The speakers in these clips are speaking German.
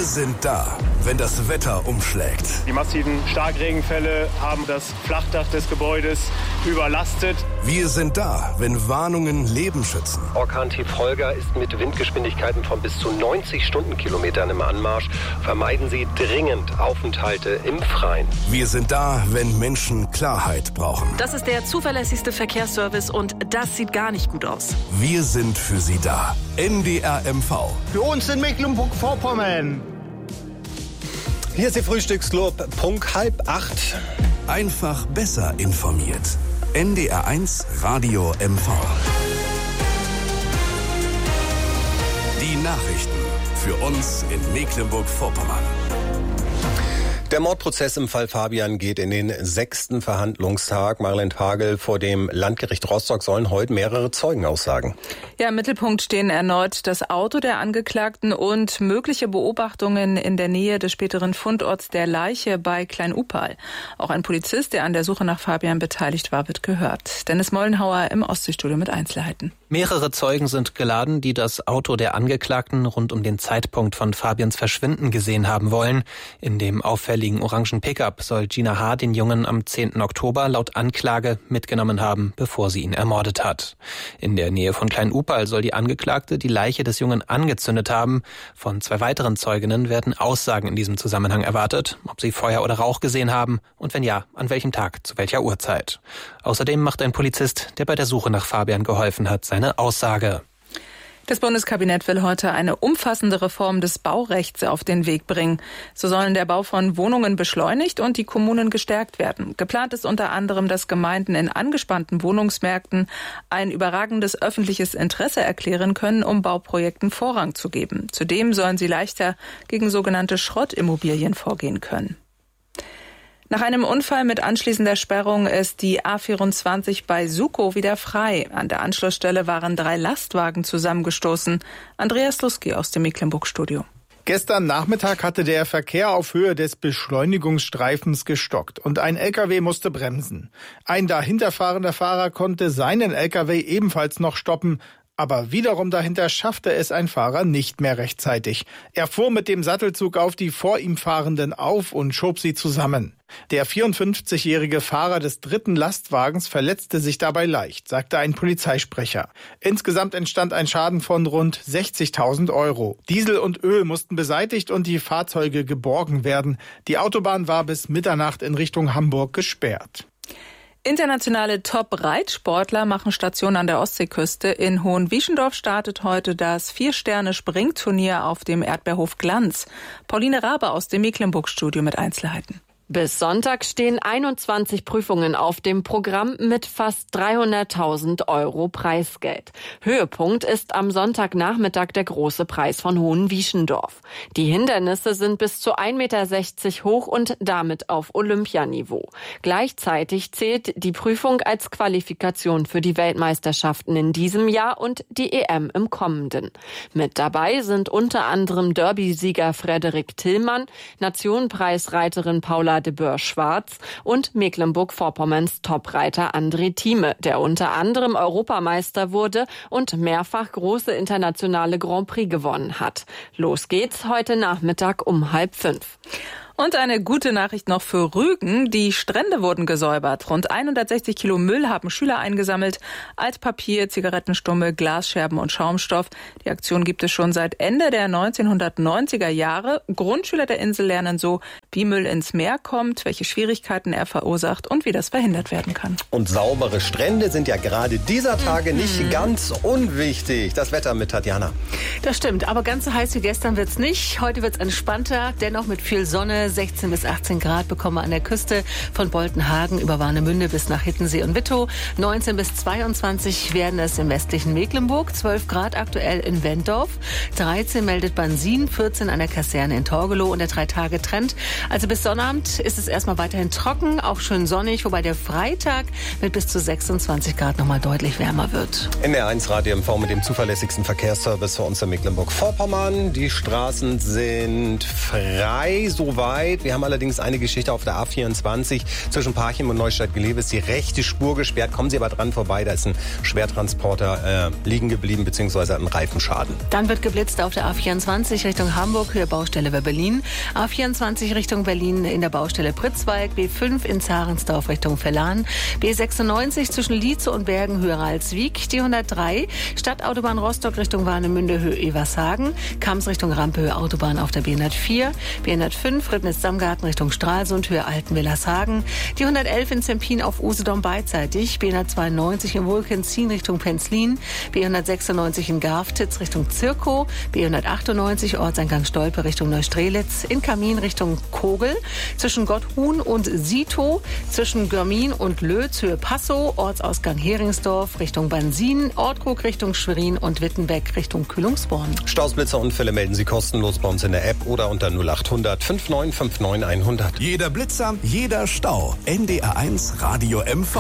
Wir sind da, wenn das Wetter umschlägt. Die massiven Starkregenfälle haben das Flachdach des Gebäudes überlastet. Wir sind da, wenn Warnungen Leben schützen. Orkan-Tief Holger ist mit Windgeschwindigkeiten von bis zu 90 Stundenkilometern im Anmarsch. Vermeiden Sie dringend Aufenthalte im Freien. Wir sind da, wenn Menschen Klarheit brauchen. Das ist der zuverlässigste Verkehrsservice und das sieht gar nicht gut aus. Wir sind für Sie da. NDR MV. Für uns in Mecklenburg-Vorpommern. Hier ist Ihr Frühstücksclub, Punkt 7:30. Einfach besser informiert. NDR 1 Radio MV. Die Nachrichten für uns in Mecklenburg-Vorpommern. Der Mordprozess im Fall Fabian geht in den 6. Verhandlungstag. Marlene Hagel, vor dem Landgericht Rostock sollen heute mehrere Zeugen aussagen. Ja, im Mittelpunkt stehen erneut das Auto der Angeklagten und mögliche Beobachtungen in der Nähe des späteren Fundorts der Leiche bei Klein-Upal. Auch ein Polizist, der an der Suche nach Fabian beteiligt war, wird gehört. Dennis Mollenhauer im Ostseestudio mit Einzelheiten. Mehrere Zeugen sind geladen, die das Auto der Angeklagten rund um den Zeitpunkt von Fabians Verschwinden gesehen haben wollen. In dem auffälligen orangen Pickup soll Gina H. den Jungen am 10. Oktober laut Anklage mitgenommen haben, bevor sie ihn ermordet hat. In der Nähe von Klein-Upal soll die Angeklagte die Leiche des Jungen angezündet haben. Von 2 weiteren Zeuginnen werden Aussagen in diesem Zusammenhang erwartet, ob sie Feuer oder Rauch gesehen haben und wenn ja, an welchem Tag, zu welcher Uhrzeit. Außerdem macht ein Polizist, der bei der Suche nach Fabian geholfen hat, seine Aussage. Das Bundeskabinett will heute eine umfassende Reform des Baurechts auf den Weg bringen. So sollen der Bau von Wohnungen beschleunigt und die Kommunen gestärkt werden. Geplant ist unter anderem, dass Gemeinden in angespannten Wohnungsmärkten ein überragendes öffentliches Interesse erklären können, um Bauprojekten Vorrang zu geben. Zudem sollen sie leichter gegen sogenannte Schrottimmobilien vorgehen können. Nach einem Unfall mit anschließender Sperrung ist die A24 bei Sukow wieder frei. An der Anschlussstelle waren 3 Lastwagen zusammengestoßen. Andreas Luski aus dem Mecklenburg-Studio. Gestern Nachmittag hatte der Verkehr auf Höhe des Beschleunigungsstreifens gestockt und ein LKW musste bremsen. Ein dahinter fahrender Fahrer konnte seinen LKW ebenfalls noch stoppen. Aber wiederum dahinter schaffte es ein Fahrer nicht mehr rechtzeitig. Er fuhr mit dem Sattelzug auf die vor ihm Fahrenden auf und schob sie zusammen. Der 54-jährige Fahrer des 3. Lastwagens verletzte sich dabei leicht, sagte ein Polizeisprecher. Insgesamt entstand ein Schaden von rund 60.000 €. Diesel und Öl mussten beseitigt und die Fahrzeuge geborgen werden. Die Autobahn war bis Mitternacht in Richtung Hamburg gesperrt. Internationale Top-Reitsportler machen Station an der Ostseeküste. In Hohenwieschendorf startet heute das 4-Sterne-Springturnier auf dem Erdbeerhof Glanz. Pauline Rabe aus dem Mecklenburg-Studio mit Einzelheiten. Bis Sonntag stehen 21 Prüfungen auf dem Programm mit fast 300.000 € Preisgeld. Höhepunkt ist am Sonntagnachmittag der große Preis von Hohenwieschendorf. Die Hindernisse sind bis zu 1,60 Meter hoch und damit auf Olympianiveau. Gleichzeitig zählt die Prüfung als Qualifikation für die Weltmeisterschaften in diesem Jahr und die EM im kommenden. Mit dabei sind unter anderem Derby-Sieger Frederik Tillmann, Nationenpreisreiterin Paula de Boer-Schwarz und Mecklenburg-Vorpommerns Topreiter André Thieme, der unter anderem Europameister wurde und mehrfach große internationale Grand Prix gewonnen hat. Los geht's heute Nachmittag um 4:30. Und eine gute Nachricht noch für Rügen. Die Strände wurden gesäubert. Rund 160 Kilo Müll haben Schüler eingesammelt. Altpapier, Zigarettenstummel, Glasscherben und Schaumstoff. Die Aktion gibt es schon seit Ende der 1990er Jahre. Grundschüler der Insel lernen so, wie Müll ins Meer kommt, welche Schwierigkeiten er verursacht und wie das verhindert werden kann. Und saubere Strände sind ja gerade dieser Tage nicht ganz unwichtig. Das Wetter mit Tatjana. Das stimmt, aber ganz so heiß wie gestern wird's nicht. Heute wird's entspannter, dennoch mit viel Sonne. 16 bis 18 Grad bekommen wir an der Küste von Boltenhagen über Warnemünde bis nach Hittensee und Wittow. 19 bis 22 werden es im westlichen Mecklenburg. 12 Grad aktuell in Wentorf. 13 meldet Bansin, 14 an der Kaserne in Torgelow und der 3-Tage-Trend Also bis Sonnabend ist es erstmal weiterhin trocken, auch schön sonnig, wobei der Freitag mit bis zu 26 Grad nochmal deutlich wärmer wird. NDR1 Radio MV mit dem zuverlässigsten Verkehrsservice für uns in Mecklenburg-Vorpommern. Die Straßen sind frei soweit. Wir haben allerdings eine Geschichte auf der A24 zwischen Parchim und Neustadt-Glewe. Ist die rechte Spur gesperrt. Kommen Sie aber dran vorbei. Da ist ein Schwertransporter liegen geblieben bzw. ein Reifenschaden. Dann wird geblitzt auf der A24 Richtung Hamburg, Höhe Baustelle bei Berlin. A24 Richtung Berlin in der Baustelle Pritzwalk. B5 in Zarensdorf Richtung Verlan. B96 zwischen Lietze und Bergen, Höhe Ralswiek. Die 103 Stadtautobahn Rostock Richtung Warnemünde, Höhe Evershagen. Kams Richtung Rampe, Höhe Autobahn auf der B104. B105 Ribnitz-Samgarten Richtung Stralsund, Höhe Altenwillershagen. Die 111 in Zempin auf Usedom beidseitig. B192 in Wulkenzin Richtung Penzlin. B196 in Garftitz Richtung Zirkow. B198 Ortseingang Stolpe Richtung Neustrelitz. In Kamin Richtung Kogel. Zwischen Gotthuhn und Sito. Zwischen Görmin und Lötz, Höhe Passow. Ortsausgang Heringsdorf Richtung Bansin. Ortkrug Richtung Schwerin und Wittenbeck Richtung Kühlungsborn. Stausblitzerunfälle melden Sie kostenlos bei uns in der App oder unter 0800 5959 100. Jeder Blitzer, jeder Stau. NDR1 Radio MV.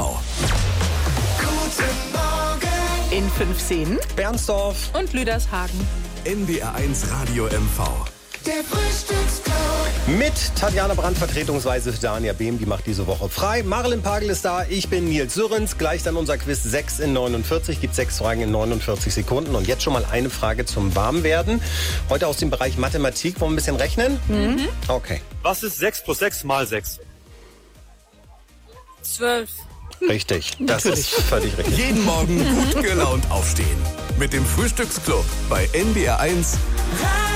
In 5 Szenen Bernsdorf und Lüdershagen. NDR1 Radio MV. Der Frühstücksclub. mit Tatjana Brandt, vertretungsweise für Dania Behm, die macht diese Woche frei. Marilyn Pagel ist da, ich bin Nils Sürrens. Gleich dann unser Quiz 6 in 49, gibt 6 Fragen in 49 Sekunden. Und jetzt schon mal eine Frage zum Warmwerden. Heute aus dem Bereich Mathematik, wollen wir ein bisschen rechnen? Mhm. Okay. Was ist 6 plus 6 mal 6? 12. Richtig, das ist völlig richtig. Jeden Morgen gut gelaunt aufstehen. Mit dem Frühstücksclub bei NDR1.